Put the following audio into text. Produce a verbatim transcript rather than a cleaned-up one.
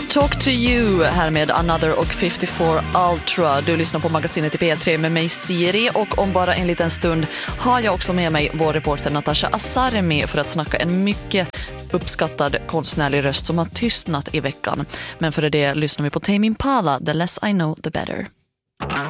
Talk to you här med Another och femtiofyra Ultra. Du lyssnar på magasinet i P tre med mig Siri, och om bara en liten stund har jag också med mig vår reporter Natasha Asarmi för att snacka en mycket uppskattad konstnärlig röst som har tystnat i veckan. Men för det lyssnar vi på Tame Impala, The Less I Know The Better.